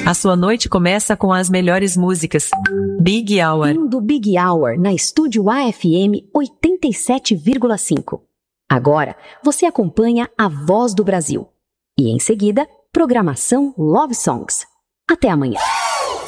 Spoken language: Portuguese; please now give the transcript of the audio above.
A sua noite começa com as melhores músicas. Big Hour. Fim do Big Hour na Estúdio AFM 87,5. Agora você acompanha a Voz do Brasil. E em seguida, programação Love Songs. Até amanhã.